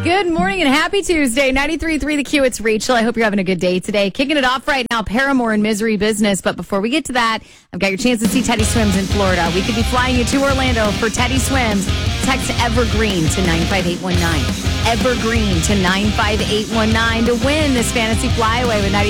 Good morning and happy Tuesday. 93.3 The Q, it's Rachel. I hope you're having a good day today. Kicking it off right now, Paramore and Misery Business. But before we get to that, I've got your chance to see Teddy Swims in Florida. We could be flying you to Orlando for Teddy Swims. Text Evergreen to 95819. Evergreen to 95819 to win this fantasy flyaway with 90.